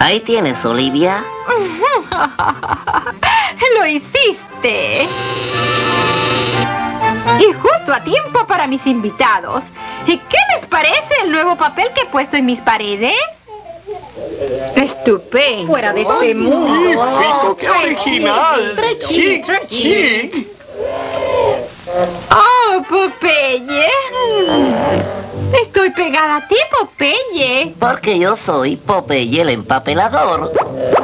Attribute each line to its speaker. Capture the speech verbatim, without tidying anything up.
Speaker 1: Ahí tienes, Olivia.
Speaker 2: ¡Lo hiciste! Y justo a tiempo para mis invitados. ¿Y qué les parece el nuevo papel que he puesto en mis paredes? ¡Estupendo!
Speaker 3: Fuera de este mundo.
Speaker 4: ¡Magnífico! ¡Qué original!
Speaker 3: Chic,
Speaker 4: ¡Chic, chic!
Speaker 2: ¡Oh, Popeye! Estoy pegada a ti, Popeye.
Speaker 1: Porque yo soy Popeye el empapelador.